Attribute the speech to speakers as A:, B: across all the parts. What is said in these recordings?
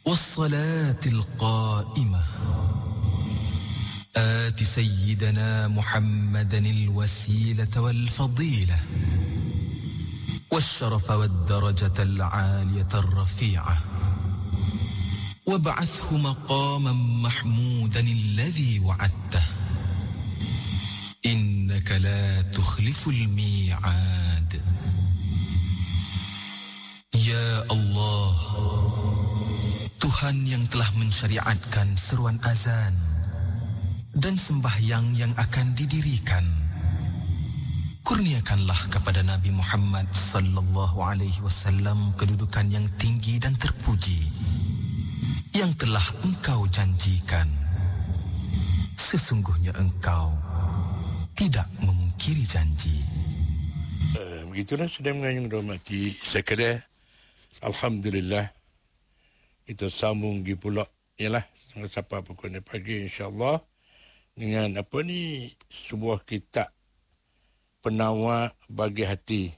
A: والصلاة القائمة آت سيدنا محمدا الوسيلة والفضيلة والشرف والدرجة العالية الرفيعة وابعثه مقاما محمودا الذي وعدته إنك لا تخلف الميعاد. Ya Allah, Tuhan yang telah mensyariatkan seruan azan dan sembahyang yang akan didirikan, kurniakanlah kepada Nabi Muhammad sallallahu alaihi wasallam kedudukan yang tinggi dan terpuji yang telah engkau janjikan. Sesungguhnya engkau tidak memungkiri janji.
B: Begitulah sudah menganyung rahmati sekalian. Alhamdulillah. Kita sambung di pula ialah sampai pukul ni pagi insya-Allah dengan apa ni sebuah kitab penawar bagi hati.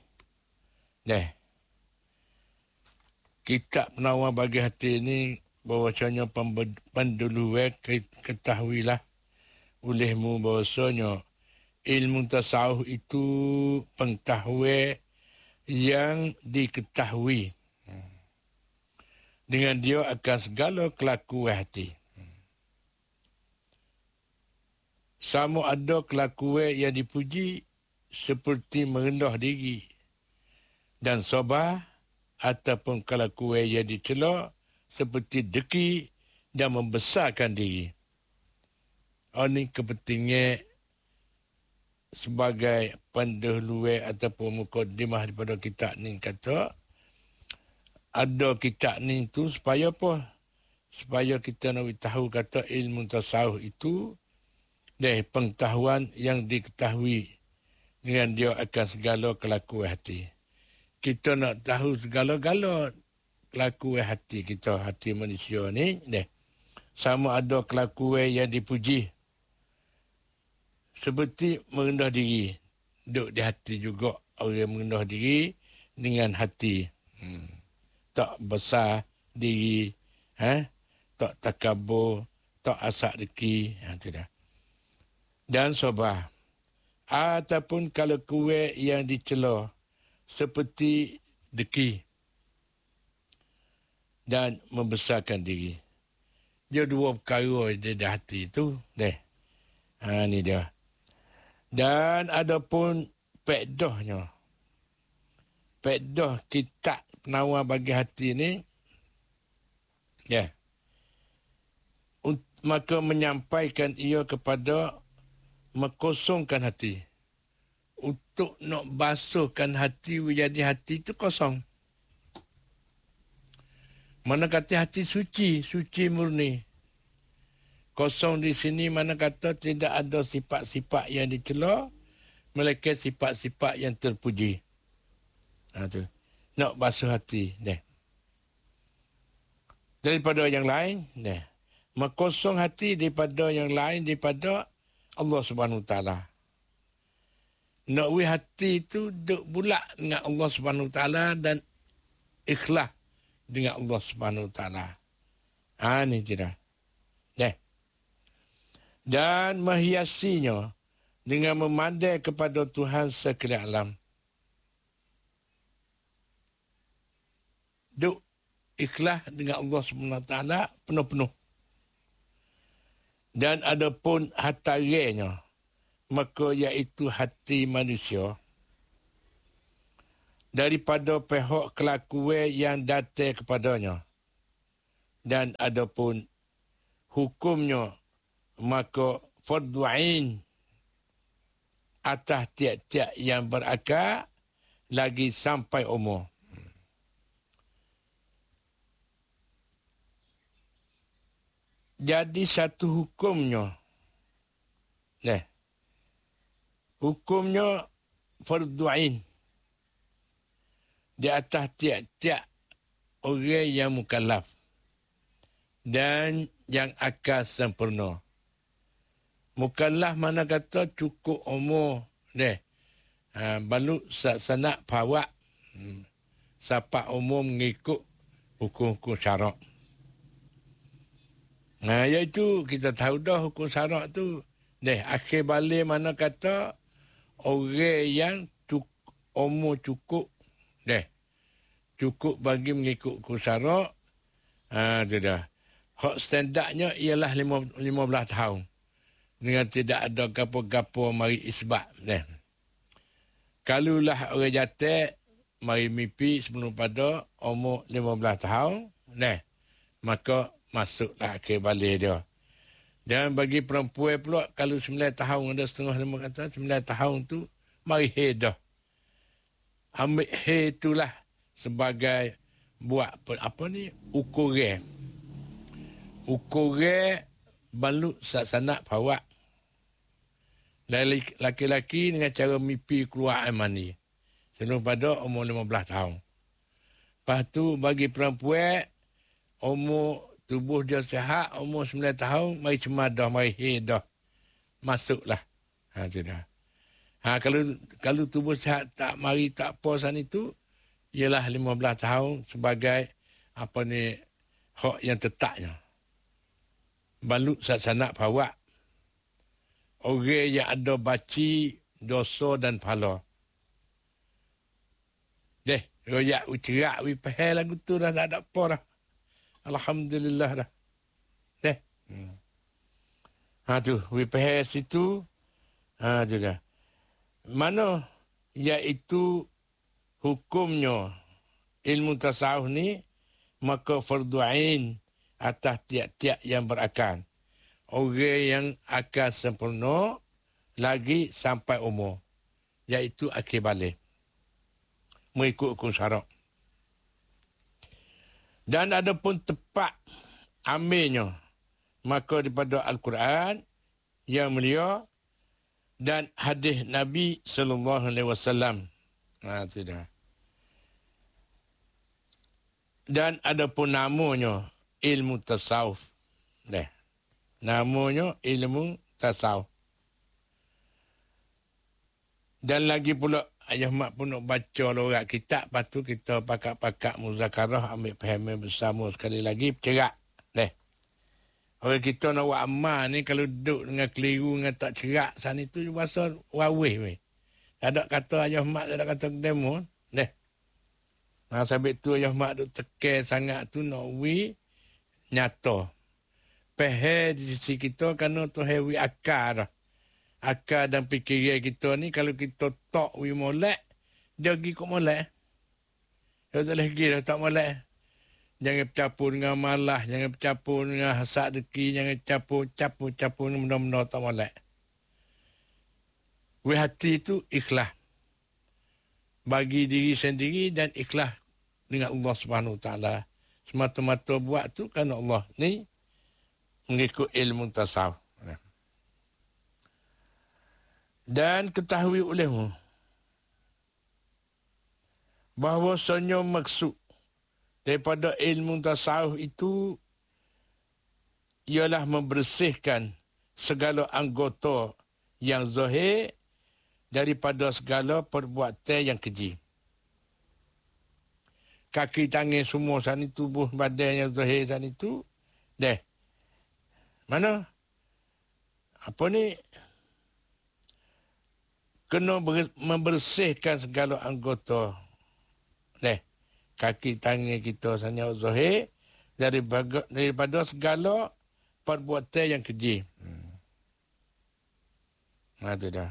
B: Kitab penawar bagi hati ni bahawasanya pendahuluan ketahuilah olehmu bahawasanya ilmu tasawuf itu pengetahuan yang diketahui. Dengan dia akan segala kelakuan hati. Sama ada kelakuan yang dipuji seperti merendah diri dan sabar, ataupun kelakuan yang dicela seperti deki dan membesarkan diri. Ini kepentingan sebagai pendahuluan ataupun mukadimah daripada kitab ni kata ada kitab ni tu supaya apa? Supaya kita nak tahu kata ilmu tasawuf itu pengetahuan yang diketahui dengan dia akan segala kelakuan hati. Kita nak tahu segala-gala kelakuan hati kita, hati manusia ni sama ada kelakuan yang dipuji seperti merendah diri. Duduk di hati juga orang merendah diri dengan hati. Tak besar diri, tak takabur, tak asak deki, tidak. Dan sabar. Ataupun kalau kue yang dicela seperti deki dan membesarkan diri. Dia dua perkara di hati itu. Ni dia. Dan adapun faedahnya. Faedah kitab penawar bagi hati ni maka menyampaikan ia kepada mengkosongkan hati. Untuk nak basuhkan hati menjadi hati itu kosong. Mana kata hati suci, suci murni. Kosong di sini mana kata tidak ada sifat-sifat yang dicela, melainkan sifat-sifat yang terpuji. Tu. Nak basuh hati. Daripada yang lain. Mengkosong hati daripada yang lain, daripada Allah Subhanahu Taala. Nak hati itu duk bulat dengan Allah Subhanahu Taala dan ikhlas dengan Allah Subhanahu Taala. Ni tidak. Dan menghiasinya dengan memandai kepada Tuhan sekalian alam. Duk ikhlas dengan Allah Subhanahu Taala penuh-penuh. Dan adapun hatarinya, maka iaitu hati manusia daripada pihak kelakuan yang datang kepadanya. Dan adapun hukumnya, maka fardu ain atas tiap-tiap yang berakal lagi sampai umur. Jadi satu hukumnya. Hukumnya fardu ain di atas tiap-tiap orang yang mukallaf dan yang akal sempurna. Mukallaf mana kata cukup umur balu sanak pawak. Siapa umum mengikut hukum-hukum syarak. Nah, iaitu kita tahu dah hukum syarak tu. Akhir balik mana kata orang yang umur cukup. Cukup bagi mengikut hukum syarak. Tu dah. Hak standardnya ialah 15 tahun. Dengan tidak ada gapo-gapo mari isbat. Kalulah orang jatuh, mari mimpi sebelum pada umur 15 tahun. Maka masuklah akhir balik dia. Dan bagi perempuan pula, kalau 9 tahun, ada setengah lima kata, 9 tahun tu, mari haid dah. Ambil haid itulah sebagai buat ukuran. Ukuran balut sanak fawak. Dan laki-laki dengan cara mimpi keluar air mani. Sebelum pada umur 15 tahun. Lepas tu bagi perempuan, umur tubuh dia sihat, umur 9 tahun, mari cemadah, mari haid dah. Masuklah. Tu dah. Kalau tubuh sihat tak mari tak apa sana itu, ialah 15 tahun sebagai hak yang tetapnya. Balut sanak fawak. Orang yang ada baci, dosa dan pahala. Royak cerak pahal lagu tu dah tak ada apa dah. Alhamdulillah dah. Tu, pahal situ. Juga. Mana iaitu hukumnya ilmu tasawuf ni, maka fardu ain atas tiap-tiap yang berakal. Orang yang akal sempurna lagi sampai umur. Iaitu akhir balik. Mengikut hukum syarak. Dan ada pun tepat amilnya. Maka daripada Al-Quran yang mulia dan hadis Nabi SAW. Tidak. Dan ada pun namanya ilmu tasawuf. Namanya ilmu tasawuf. Dan lagi pula ayah mak pun nak baca lorak kitab, lepas tu kita pakak-pakak muzakarah, ambil faham bersama sekali lagi, cerak. Orang kita nak buat amal ni, kalau duduk dengan keliru, dengan tak cerak, sana tu bahasa wawih. Tak ada kata ayah mak, tak ada kata demo. Sampai tu ayah mak duk tekan sangat tu, nak nyata. Faham di sisi kita, kerana tu hewi akar dah. Akal dan fikiran kita ni, kalau kita tak molek, dia pergi kok molek. Dia tak boleh pergi dah, tak molek. Jangan bercampur dengan malah, jangan bercampur dengan hasad deki, jangan campur dengan benda-benda tak molek. Hati itu ikhlas. Bagi diri sendiri dan ikhlas dengan Allah Subhanahu Wa Taala. Semata-mata buat tu kerana Allah ni mengikut ilmu tasawuf. Dan ketahui olehmu bahawasanya maksud daripada ilmu tasawuf itu ialah membersihkan segala anggota yang zahir daripada segala perbuatan yang keji. Kaki tangan semua sana tubuh badan yang zahir sana itu mana kena membersihkan segala anggota. Kaki tangan kita sana zahir daripada segala perbuatan yang keji. Itu dah.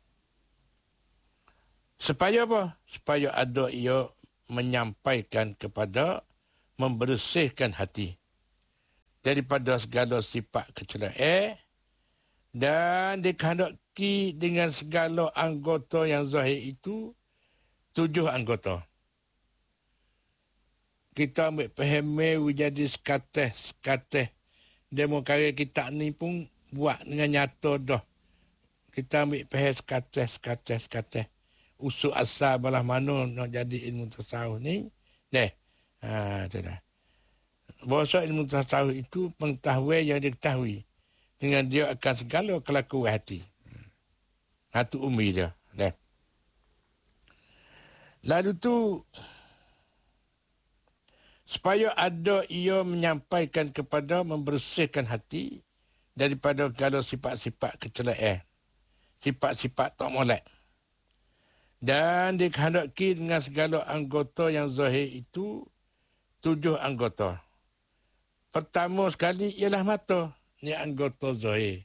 B: Supaya apa? Supaya ada ia menyampaikan kepada membersihkan hati daripada segala sifat kecelakaan dan dikehendaki dengan segala anggota yang zahir itu 7 anggota. Kita ambil faham jadi sekateh. Demo karya kita ni pun buat dengan nyata dah. Kita ambil faham sekateh. Usul asal belah mana nak jadi ilmu tasawuf ni. Tu dah. Bahasa ilmu tasawuf itu pengetahuan yang diketahui. Dengan dia akan segala kelakuan hati. Itu umi dia. Lalu tu supaya ada ia menyampaikan kepada membersihkan hati daripada segala sifat-sifat kecelakaan, sifat-sifat tak molek. Dan dikehendaki dengan segala anggota yang zahir itu 7 anggota. Pertama sekali ialah mata. Ni anggota zahir.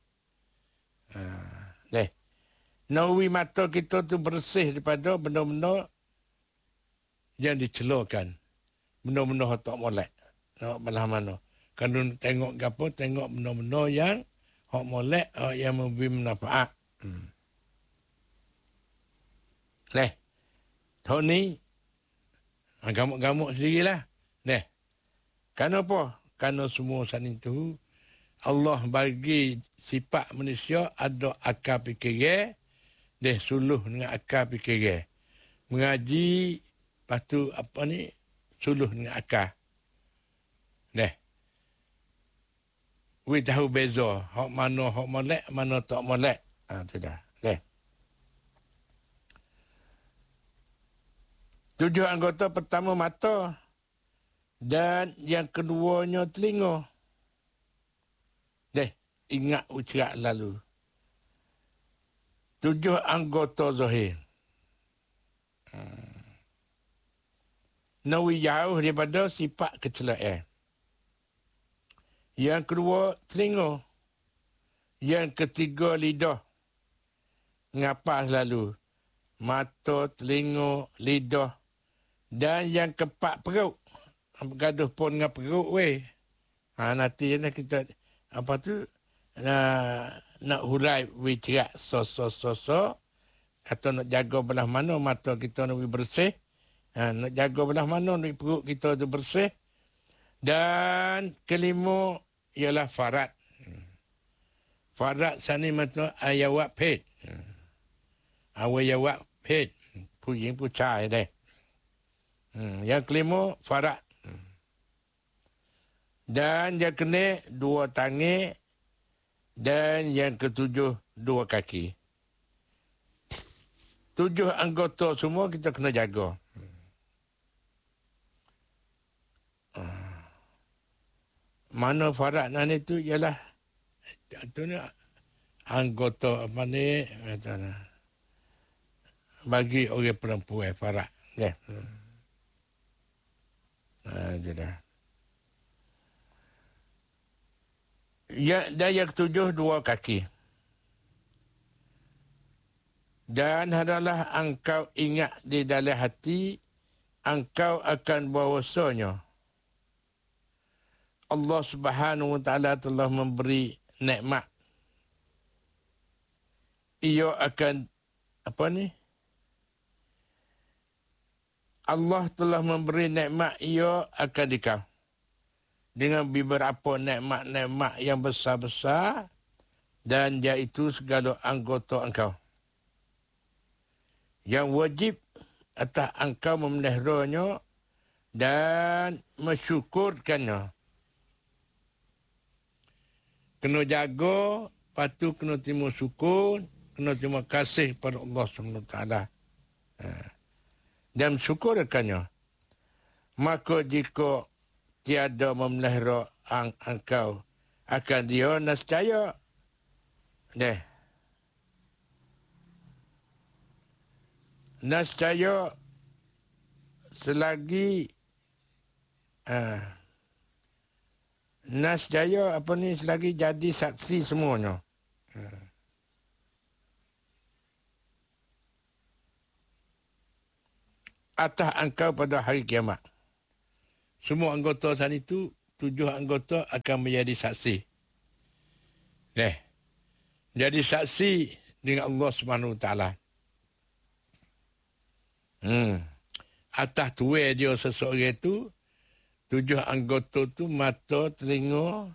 B: Nawi mata kita tu bersih daripada benda-benda yang dicelakan. Benda-benda yang tak molek. Nak belah mana. Kalau tengok apa, tengok benda-benda yang hak molek, yang memberi manfaat. Tahun ni, gamuk-gamuk sendirilah. Kenapa? Kerana semua saat itu, Allah bagi sifat manusia ada akal fikiran, dia suluh dengan akal fikiran. Mengaji, lepas tu suluh dengan akal. We tahu beza, hak mana hak molek, mana tak molek. Tu dah. 7 anggota pertama mata. Dan yang keduanya telinga. Ingat ucap lalu. 7 anggota zahir. Nawi jauh daripada sifat kecelakaan. Yang kedua, telinga. Yang ketiga, lidah. Ngapa selalu? Mata, telinga, lidah. Dan yang keempat, perut. Gaduh pun dengan perut, weh. Nanti kita, nak hurai, weh cerak, so. Kata nak jaga belah mana, mata kita nak bersih. Nak jaga belah mana, nak perut kita tu bersih. Dan kelima, ialah farad. Farad sana mata ayawak pet. Awayawak pet. Puying pucai deh. Yang kelima, farad. Dan yang kena 2 tangan. Dan yang ketujuh 2 kaki. 7 anggota semua kita kena jaga. Mana farad nanti tu ialah tu ni anggota bagi orang perempuan farad. Itu dah. Dan yang ketujuh 2 kaki. Dan adalah engkau ingat di dalam hati, engkau akan bahawasanya Allah Subhanahu wa taala telah memberi nikmat. Ia akan Allah telah memberi nikmat, ia akan dikau. Dengan beberapa nikmat-nikmat yang besar-besar dan iaitu segala anggota engkau. Yang wajib atas engkau memeliharanya dan mensyukurkannya. Kena jaga, lepas tu kena terima syukur, kena terima kasih kepada Allah SWT. Dan syukurkannya. Maka jika tiada memelihara engkau, akan dia nescaya. Nescaya selagi nescaya selagi jadi saksi semuanya. Atas engkau pada hari kiamat. Semua anggota sana itu, 7 anggota akan menjadi saksi. Jadi saksi dengan Allah Subhanahu Wa Taala. Atas tuai dia seseorang itu, 7 anggota tu mata, telinga,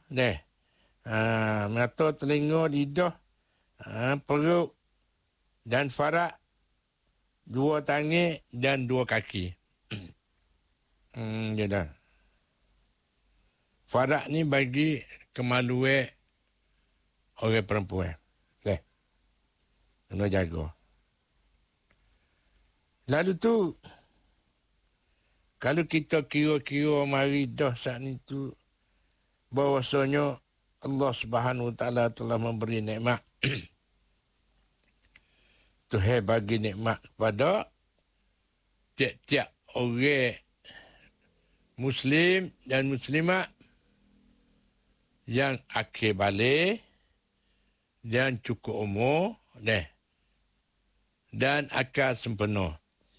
B: mata, telinga, lidah, perut dan farad, 2 tangan dan 2 kaki. Dia dah. Farad ni bagi kemaluan orang perempuan. Kena jaga. Lalu tu, Kalau kita kira-kira mari dah saat itu, bahawasanya Allah Subhanahu Wa Taala telah memberi nikmat. Tuhan bagi nikmat kepada tiap-tiap orang Muslim dan Muslimat yang akhir balik dan cukup umur dan akal sempurna.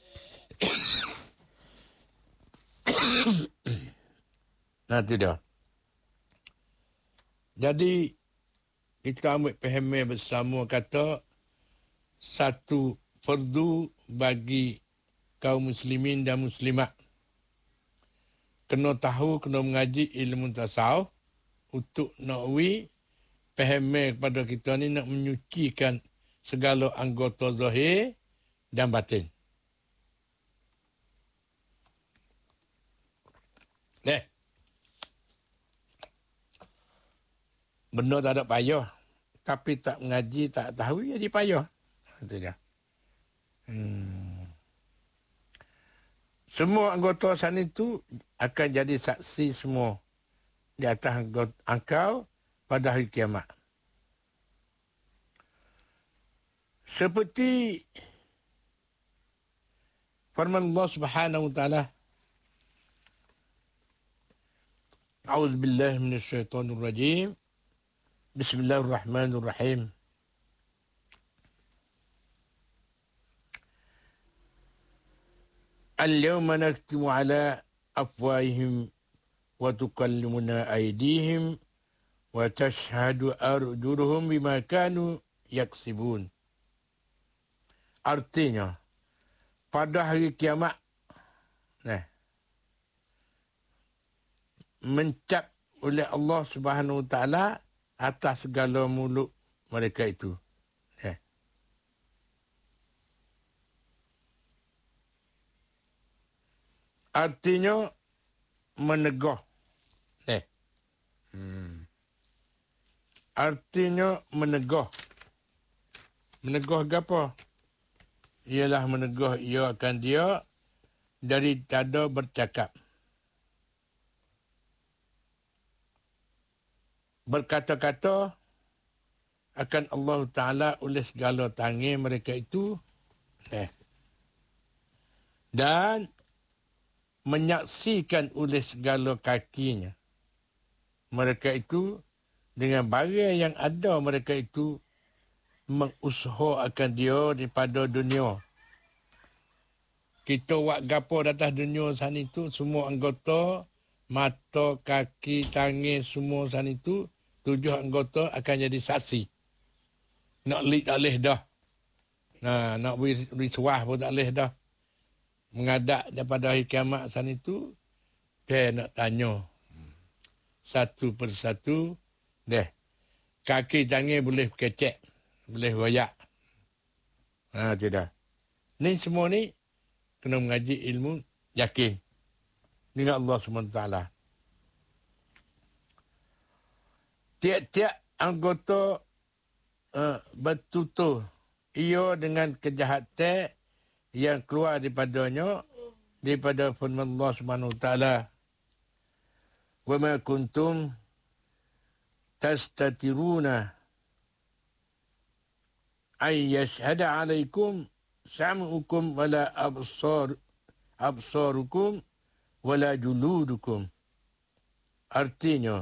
B: Nah, tu dah. Jadi, kita ambil pahami bersama kata satu fardu bagi kaum muslimin dan muslimat. Kena tahu, kena mengaji ilmu tasawuf untuk nak pahami kepada kita ni nak menyucikan segala anggota zahir dan batin. Benda tak ada payah. Tapi tak mengaji, tak tahu, jadi payah. Itu dia. Semua anggota sana itu akan jadi saksi semua di atas engkau pada hari kiamat. Seperti firman Allah Subhanahu Wa Taala, A'udzubillahi minasyaitonirrajim. Bismillahirrahmanirrahim. Al-yawma nakhtimu ala afwahihim wa tukallimuna aydihim wa tashhadu arjuluhum bima kanu yaksibun. Artinya, pada hari kiamat, mencap oleh Allah Subhanahu Wa Taala atas segala mulut mereka itu. Artinya menegah. Artinya menegah. Menegah apa? Ialah menegah ia akan dia dari tada bercakap. Berkata-kata akan Allah Ta'ala oleh segala tangan mereka itu. Dan menyaksikan oleh segala kakinya. Mereka itu dengan barang yang ada mereka itu mengusahakan dia daripada dunia. Kita buat gapo atas dunia sana itu, semua anggota, mata, kaki, tangan, semua sana itu, 7 anggota akan jadi saksi. Nak lik tak boleh dah. Nak beri suah pun tak boleh dah. Mengadap daripada hari kiamat sana itu, dia nak tanya. Satu persatu, kaki tangan boleh kecek, boleh royak. Tidak. Ni semua ni, kena mengaji ilmu yakin dengan Allah SWT. Tiap-tiap anggota bertutur ia dengan kejahatan yang keluar daripadanya, daripada firman Allah SWT. Wa ma kuntum tastatiruna ay yashhada alaikum sam'ukum wala absarukum wala juludukum. Artinya,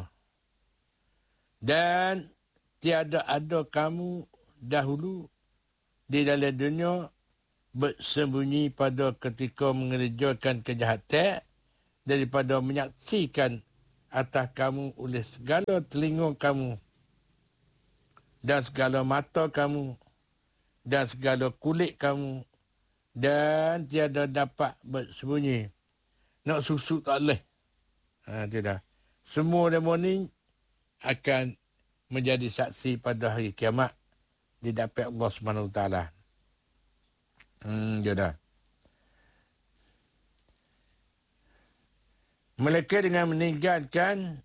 B: dan tiada ada kamu dahulu di dalam dunia bersembunyi pada ketika mengerjakan kejahatan daripada menyaksikan atas kamu oleh segala telinga kamu dan segala mata kamu dan segala kulit kamu, dan tiada dapat bersembunyi. Nak susuk tak boleh. Tidak. Semua demo ni akan menjadi saksi pada hari kiamat di hadapan Allah SWT. Jodoh. Mereka dengan meninggalkan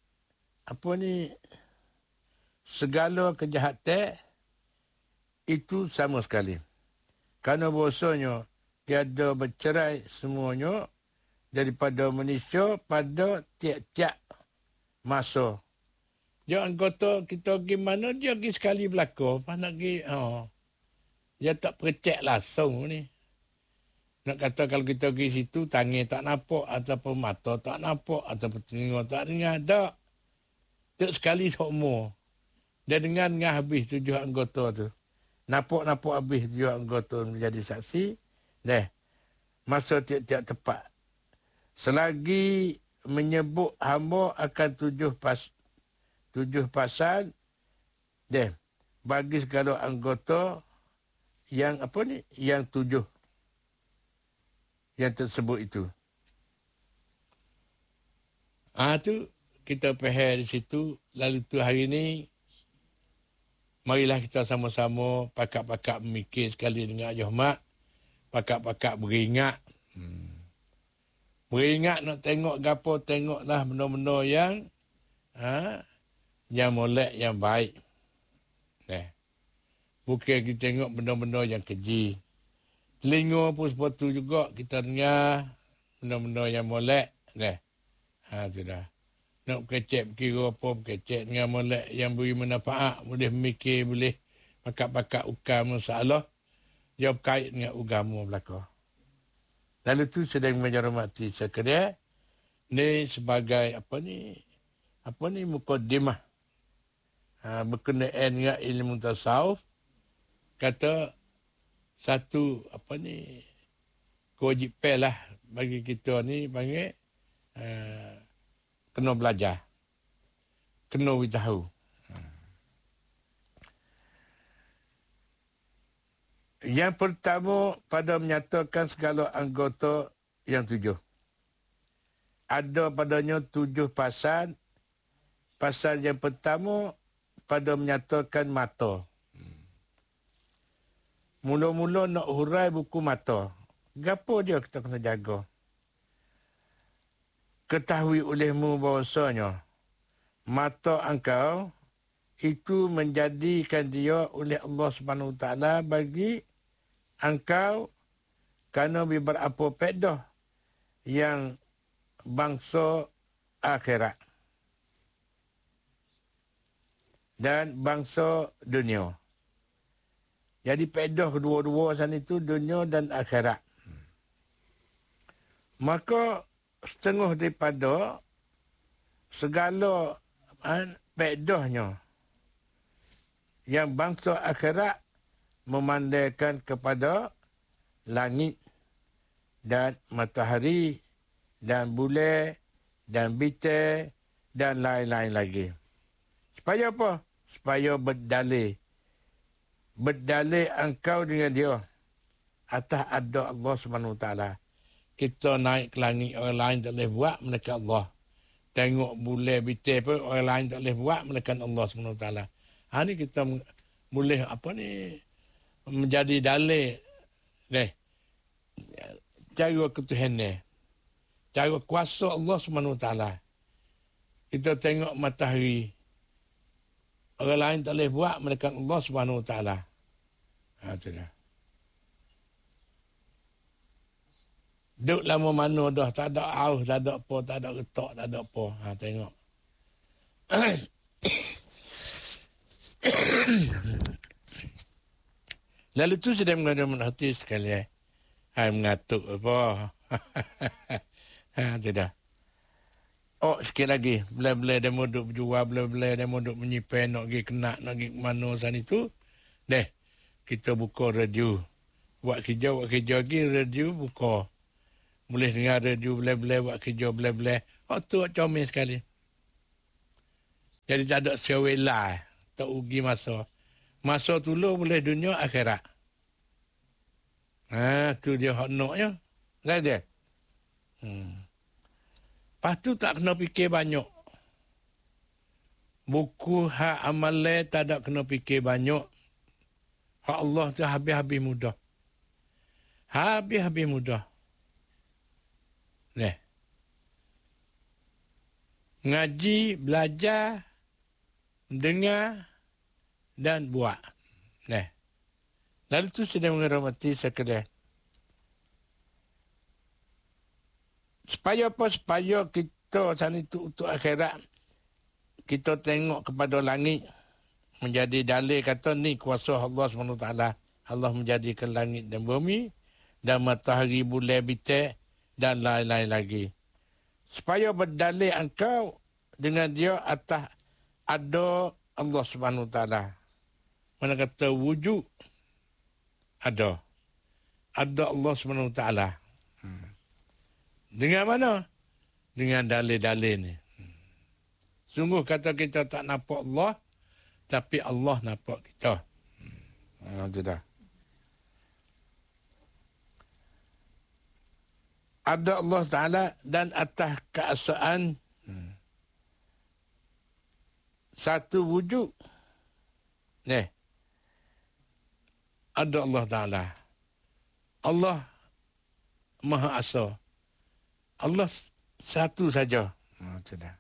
B: segala kejahatan itu sama sekali. Kerana bahasanya tiada bercerai semuanya daripada Malaysia pada tiap-tiap masa. Dia anggota kita pergi mana, dia pergi sekali belakang. Lepas nak pergi, dia tak percek langsung ni. Nak kata kalau kita pergi situ, tangan tak nampak, ataupun mata tak nampak, ataupun telinga tak dengar. Tak. Dia sekali seumur. Dia dengar habis 7 anggota tu. Nampak habis 7 anggota menjadi saksi. Masa tiap-tiap tepat. Selagi menyebut hamba akan 7 pasal, bagi segala anggota yang yang 7 yang tersebut itu. Tu kita faham di situ. Lalu tu hari ni marilah kita sama-sama pakak-pakak memikir sekali dengan Haji Ahmad. Pakak-pakak beringat. Beringat nak tengok gapo, tengoklah benda-benda yang molek, yang baik. Bukan kita tengok benda-benda yang keji. Telinga pun sepatu juga kita dengar benda-benda yang molek. Tu dah. Nak kecek kira apa, kecek dengan molek yang beri manfaat, boleh memikir, boleh pakak-pakak ukam masalah. Dia berkait dengan agama belakang. Lalu tu sedang menghormati sekalian. Ni sebagai mukaddimah. Berkenaan dengan ilmu tasawuf. Kata satu kewajipan lah bagi kita ni panggil kena belajar. Kena tahu. Yang pertama pada menyatakan segala anggota yang 7. Ada padanya 7 pasal. Pasal yang pertama pada menyatakan mata. Mula-mula nak hurai buku mata. Gapo dia kita kena jaga? Ketahui olehmu bahawasanya mata engkau itu menjadikan dia oleh Allah Subhanahu Wa Taala bagi engkau kerana berapa pedah yang bangsa akhirat dan bangsa dunia. Jadi pedah kedua-dua sana itu dunia dan akhirat. Maka setengah daripada segala pedahnya yang bangsa akhirat memandaikan kepada langit dan matahari dan bulan dan bintang dan lain-lain lagi. Supaya apa? Supaya berdalil engkau dengan dia atas ada Allah Subhanahu Wa Taala. Kita naik ke langit, orang lain tak boleh buat melainkan Allah. Tengok bulan bintang pun orang lain tak boleh buat melainkan Allah Subhanahu Wa Taala. Ni kita boleh menjadi dalil cara ketuhanan, cara kuasa Allah Subhanahu Wa Taala. Kita tengok matahari, orang lain tak boleh buat melainkan Allah Subhanahu Wa Taala. Tu dah. Duk lama mana dah, tak ada aus, tak ada apa, tak ada retak, tak ada apa. Tengok. Lalu tu sedang mengenai hati sekali. Mengatuk apa. Tu dah. Sikit lagi. Bila-bila dia mau duk berjual, bila-bila dia mau duk menyipai, nak pergi kena, nak pergi ke mana sana tu. Kita buka radio. Buat kerja lagi, radio buka. Boleh dengar radio bila-bila, buat kerja bila-bila. Tu comel sekali. Jadi tak ada sewela. Tak ugi masa. Masa tu lo boleh dunia akhirat. Tu dia hak naknya. Kan dia? Lepas tu tak kena fikir banyak. Buku hak amalan tak ada kena fikir banyak. Hak Allah tu habis-habis mudah. Habis-habis mudah. Ngaji, belajar, dengar dan buat. Lalu tu sedang menghormati sekalian. Supaya apa? Supaya kita sana itu untuk akhirat. Kita tengok kepada langit. Menjadi dalil kata ni kuasa Allah SWT. Allah menjadikan langit dan bumi. Dan matahari, bulan, bintang. Dan lain-lain lagi. Supaya berdalil engkau dengan dia atas ada Allah SWT. Mana kata wujud. Ada. Ada Allah SWT. Dengan mana? Dengan dalil-dalil ni. Sungguh kata kita tak nampak Allah, tapi Allah nampak kita. Tidak. Ada Allah Ta'ala dan atas keesaan satu wujud. Ada Allah Ta'ala. Allah Maha Asa. Allah satu saja. Tidak.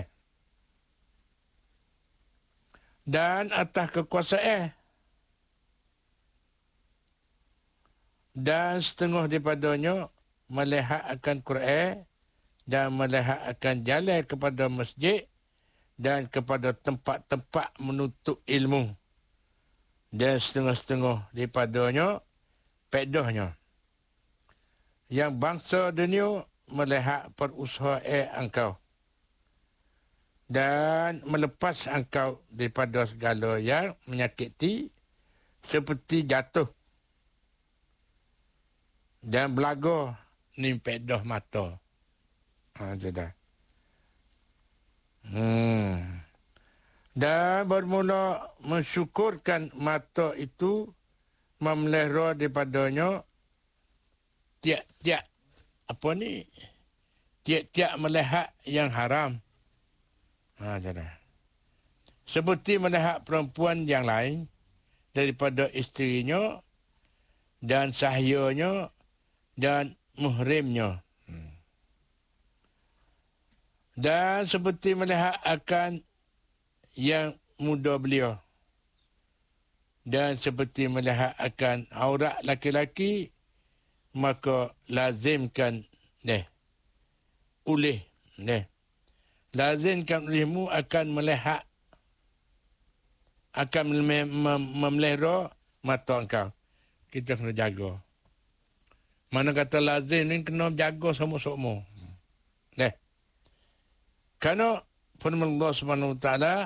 B: Dan atas kekuasaan. Dan setengah daripadanya melihat akan Quran dan melihat akan jalan kepada masjid dan kepada tempat-tempat menuntut ilmu. Dan setengah-setengah daripadanya pedahnya. Yang bangsa dunia melihat perusahaan engkau dan melepas engkau daripada segala yang menyakiti seperti jatuh dan belaga ni pedah mata. Sudah. Dan bermula mensyukurkan mata itu memelihara daripadanya tiap-tiap tiap-tiap melihat yang haram. Sudah. Seperti melihat perempuan yang lain daripada isterinya dan sahyanya dan muhrimnya. Dan seperti melihat akan yang muda beliau. Dan seperti melihat akan aurat laki-laki, maka lazimkan lazimkan olehmu akan melihat, akan memelihara mata engkau. Kita kena jaga. Mana kata lazim ni kena jaga sama-sama. Kerana firman Allah Subhanahu Wa Taala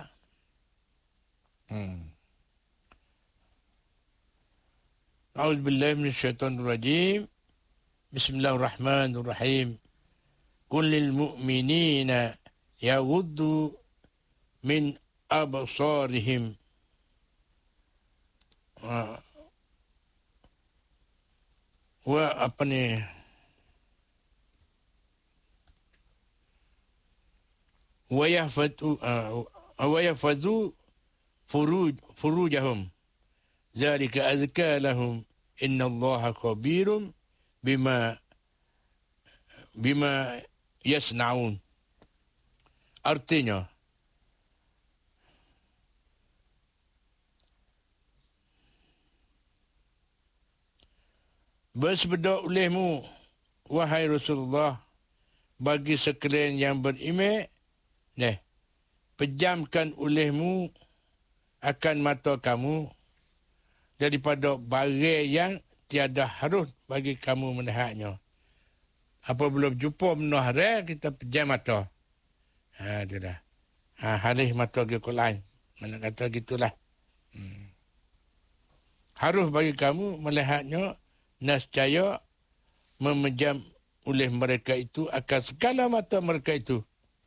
B: A'udzu billahi minasyaitonir rajim. Bismillahirrahmanirrahim. Qul lil mu'minina yaghuddu min absarihim. Wa apa ni? Wa yahfazu furujahum. Zalika azka lahum. Innallaha khabirum bima yasnaun. Artinya, bersabda olehmu, wahai Rasulullah, bagi sekalian yang beriman, pejamkan olehmu akan mata kamu daripada barang yang tiada harus bagi kamu melihatnya. Apabila jumpa benda haram, kita pejam mata. Itulah. Halih mata ke lain. Mana kata gitulah. Harus bagi kamu melihatnya, nescaya memejam oleh mereka itu akan segala mata mereka itu.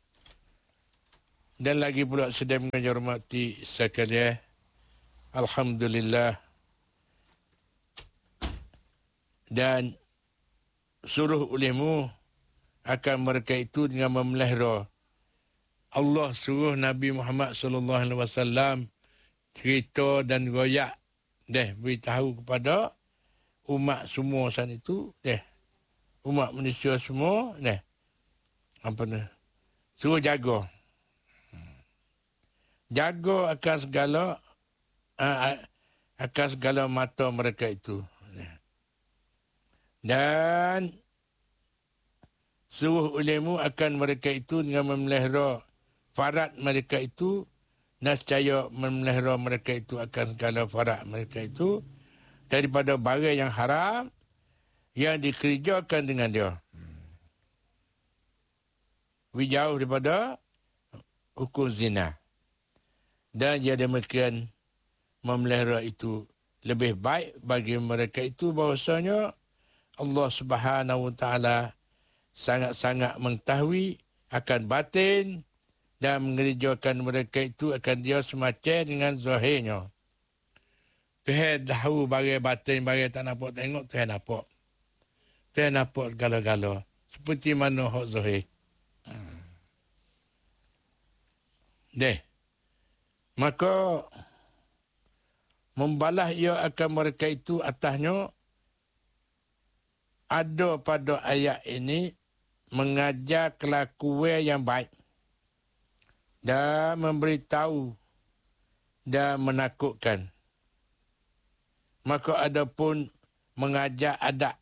B: Dan lagi pula sedang menghormati sekalian, alhamdulillah, dan suruh olehmu akan mereka itu dengan memelihara. Allah suruh Nabi Muhammad sallallahu alaihi wasallam cerita dan goyak beritahu kepada umat semua sana itu, umat manusia semua, suruh jaga akan segala mata mereka itu. Dan suruh olehmu akan mereka itu dengan memelihara farad mereka itu, nescaya memelihara mereka itu akan segala farad mereka itu daripada barang yang haram yang dikerjakan dengan dia. Jauh daripada hukum zina. Dan dia demikian memelihara itu lebih baik bagi mereka itu, bahawasanya Allah Subhanahu Wa Taala sangat-sangat mengetahui akan batin dan mengerjakan mereka itu akan dia semacam dengan zahirnya. Tuhan tahu bagai batin, bagai tak nampak tengok, Tuhan nampak. Tuhan nampak segala-gala. Seperti mana hak zahir. Deh. Maka membalas ia akan mereka itu atasnya ada pada ayat ini mengajar kelakuan yang baik dan memberitahu dan menakutkan. Maka ada pun mengajar adab.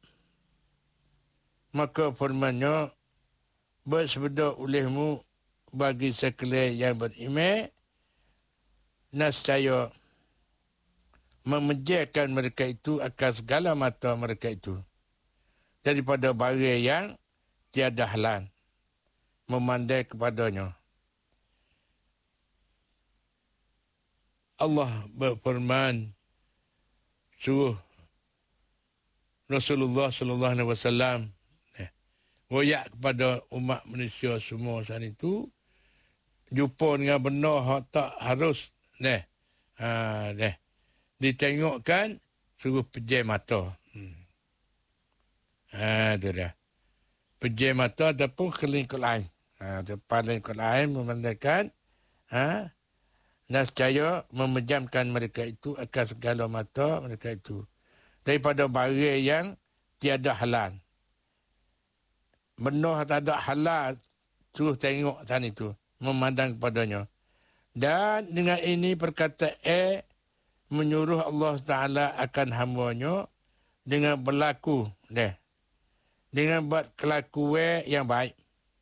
B: Maka firman-Nya, bersabda olehmu bagi sekalian yang beriman, nescaya memejakan mereka itu akan segala mata mereka itu daripada barang yang tiada halal memandai kepadanya. Allah berfirman, suruh Rasulullah sallallahu alaihi wasallam royak kepada umat manusia semua saat itu, jumpa dengan benda hak tak harus ditengokkan, suruh pejam mata. Itu dah. Pejam mata ataupun kelingkut lain. Paling kelingkut lain memandangkan nescaya memejamkan mereka itu akan segala mata mereka itu daripada barang yang tiada halal. Benda tak ada halal, suruh tengok sana itu, memandang kepadanya. Dan dengan ini perkataan menyuruh Allah Ta'ala akan hamba-Nya dengan berlaku, dengan buat kelakuan yang baik.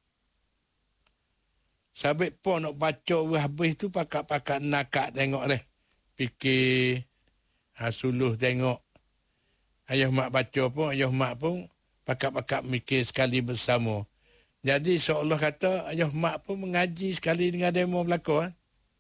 B: Sabit pun nak baca habis tu pakak-pakak nakak tengok deh. Fikir, suluh tengok. Ayah mak baca pun, ayah mak pun pakak-pakak mikir sekali bersama. Jadi seolah kata ayah mak pun mengaji sekali dengan demo berlaku.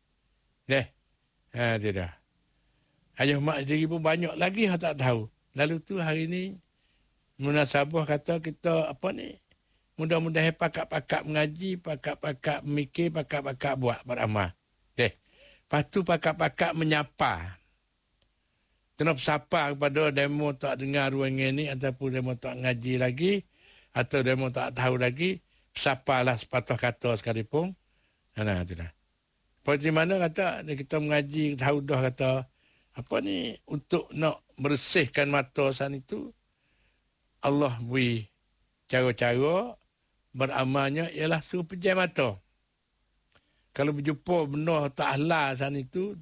B: Tidak. Ayah mak sendiri pun banyak lagi yang tak tahu. Lalu tu hari ni munasabah kata kita mudah-mudahan pakak-pakak mengaji, pakak-pakak mikir, pakak-pakak buat beramal. Lepas tu pakak-pakak menyapa. Kenapa sapa kepada demo tak dengar ruang ini ataupun demo tak ngaji lagi atau demo tak tahu lagi, sapalah sepatah kata sekalipun. Itulah. Seperti mana kata kita mengaji tahu dah kata untuk nak bersihkan mata san itu, Allah beri cara-cara beramalnya ialah suruh pejam mata. Kalau berjumpa benda tak halal san itu,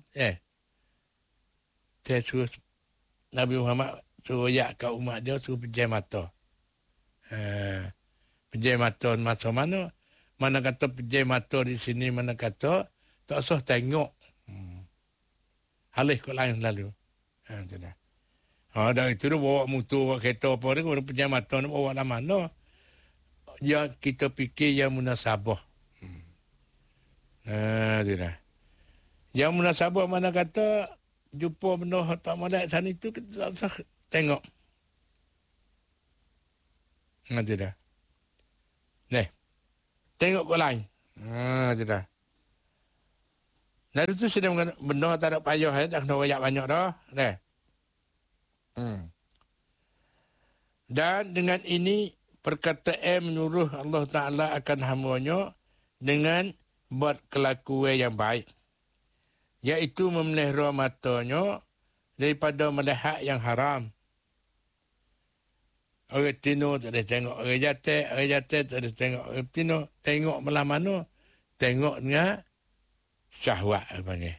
B: dia suruh Nabi Muhammad suruh kat umat dia suruh pejam mata. Pejam mata macam mana? Mana kata pejam mata di sini, mana kata tak usah tengok. Halih kot lain lalu. Dari itu dia bawa motor, kereta apa dia, kalau pejam mata nak bawa lah mana. Ya kita fikir yang munasabah. Tidak. Yang munasabah mana kata jumpa benda tak molek sana itu, kita tak usah tengok. Tidak. Tengok kot lain. Tidak. Lalu tu sudah benda tak ada payah, tak kena royak banyak dah. Dan dengan ini perkataan menyuruh Allah Ta'ala akan hamba-Nya dengan buat kelakuan yang baik, iaitu memelihara matanya daripada melihat yang haram. Orang tino tak boleh tengok orang jatuh tak boleh tengok orang tino. Tengok belah mana? Tengok dengan syahwat panggil.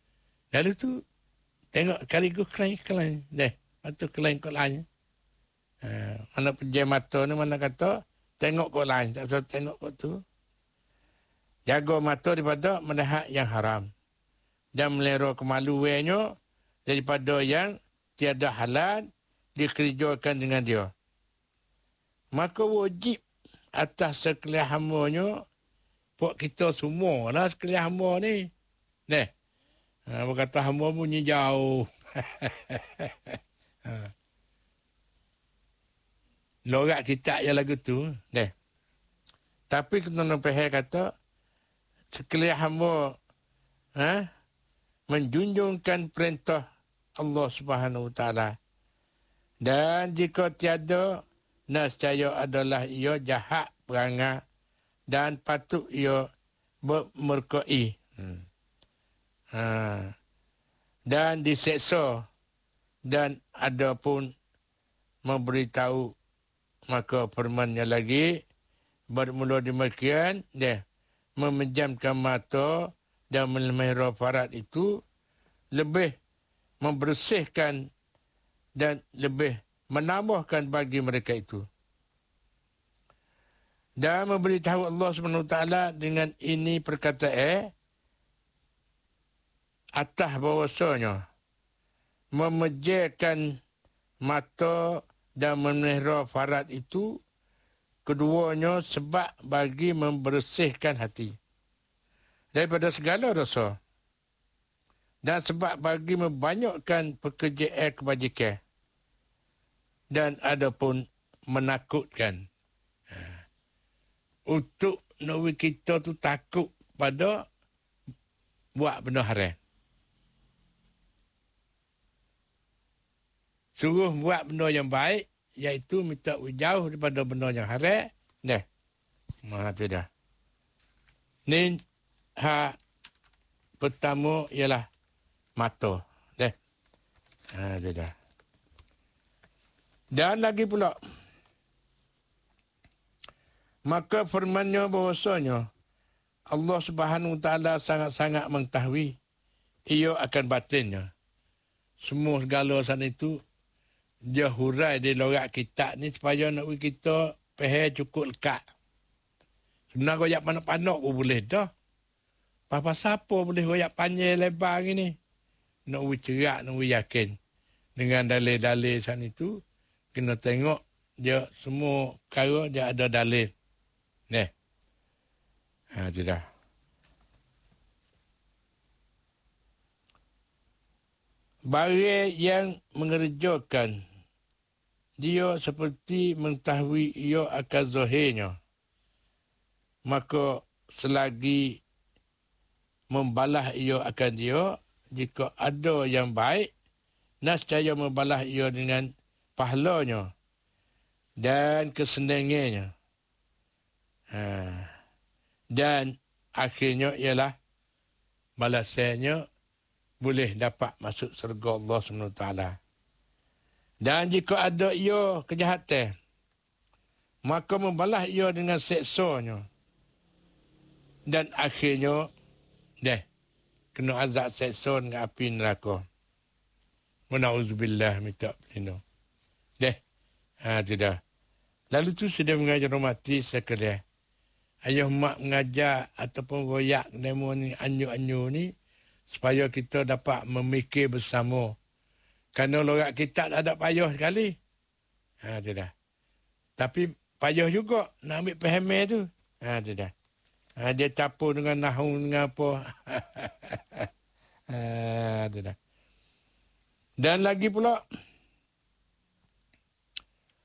B: Lalu tu tengok sekaligus kelain. Lepas tu kelain kot lain. Mana pejam mata ni mana kata tengok kok lain, tak usah tengok kok tu. Jaga mata daripada melihat yang haram. Dan melera kemaluannya daripada yang tiada halal dikerjakan dengan dia. Maka wajib atas sekalian hambanya, pok kita semua lah sekalian hamba ni. Berkata hamba bunyi jauh. Lorak kita yang lagu tu. Tapi kita nak faham kata, sekalian hamba menjunjungkan perintah Allah Subhanahu Wa Taala. Dan jika tiada, nescaya adalah ia jahat perangai dan patut ia bermerkai. Dan diseksa dan ada pun memberitahu, maka firmannya lagi bermula demikian, memejamkan mata dan memelihara farad itu lebih membersihkan dan lebih menambahkan bagi mereka itu. Dan memberitahu Allah SWT dengan ini perkataan atas bahawasanya memejamkan mata dan memelihara farad itu keduanya sebab bagi membersihkan hati daripada segala dosa dan sebab bagi membanyakkan pekerjaan kebajikan dan adapun menakutkan. Untuk nawi kita tu takut pada buat benda haram. Suruh buat benda yang baik, iaitu minta jauh daripada benda yang haram. Tu dah. Ni pertama ialah mata. Tu dah. Dan lagi pula, maka firmannya bahawasanya Allah Subhanahu Wa Taala sangat-sangat mengetahui ia akan batinnya. Semua segala sana itu dia hurai di lorak kita ni supaya nak kita faham cukup lekat. Sebenarnya goyak panak-panak pun boleh dah. Apa siapa boleh goyak panjang lebar gini? Nak cerak, nak yakin. Dengan dalil-dalil sana itu, kena tengok dia semua perkara dia ada dalil. Tidak. Barang yang mengerjakan dia seperti mengetahui ia akan zahirnya, maka selagi membalas ia akan dia, jika ada yang baik, nescaya membalas ia dengan pahalanya dan kesenangannya. Dan akhirnya ialah balasannya boleh dapat masuk syurga Allah SWT. Dan jika ada ia kejahatan, maka membalas ia dengan seksanya. Dan akhirnya kena azab seksa dengan api neraka. Na'udzubillah minta pelindung. Tidak. Lalu tu sudah mengajar mati sekalian. Ayah mak mengajar ataupun royak demo ni, anyu-anyu ni, supaya kita dapat memikir bersama. Kerana lorak kita tak ada payah sekali. Tidak. Tapi payah juga nak ambil pahamnya tu. Tidak. Dia capur dengan nahu dengan apa. Tidak. Dan lagi pula,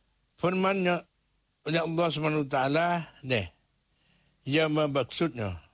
B: firmannya oleh Allah SWT, ia maksudnya